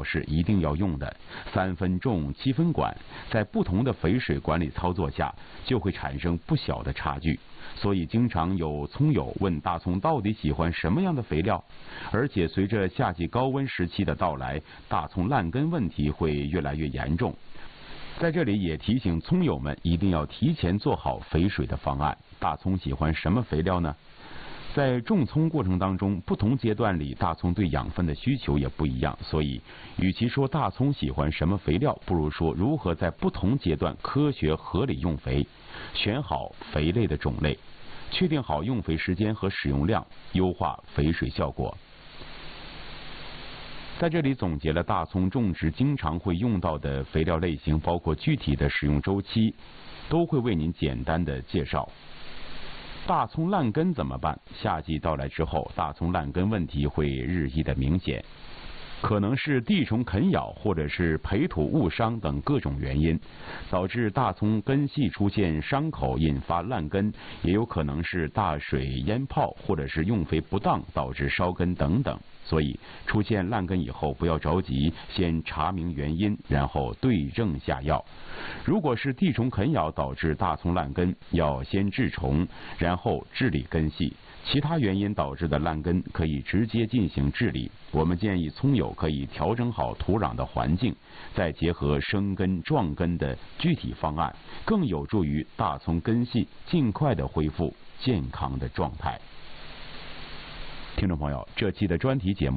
料是一定要用的，3分种7分管，在不同的肥水管理操作下，就会产生不小的差距。所以经常有葱友问大葱到底喜欢什么样的肥料，而且随着夏季高温时期的到来，大葱烂根问题会越来越严重。在这里也提醒葱友们一定要提前做好肥水的方案。大葱喜欢什么肥料呢？在种葱过程当中，不同阶段里大葱对养分的需求也不一样，所以与其说大葱喜欢什么肥料，不如说如何在不同阶段科学合理用肥，选好肥类的种类，确定好用肥时间和使用量，优化肥水效果。在这里总结了大葱种植经常会用到的肥料类型，包括具体的使用周期，都会为您简单的介绍。大葱烂根怎么办？夏季到来之后，大葱烂根问题会日益的明显，可能是地虫啃咬或者是培土误伤等各种原因，导致大葱根系出现伤口，引发烂根，也有可能是大水淹泡或者是用肥不当导致烧根等等。所以出现烂根以后不要着急，先查明原因，然后对症下药。如果是地虫啃咬导致大葱烂根，要先治虫，然后治理根系。其他原因导致的烂根可以直接进行治理。我们建议葱友可以调整好土壤的环境，再结合生根壮根的具体方案，更有助于大葱根系尽快的恢复健康的状态。听众朋友，这期的专题节目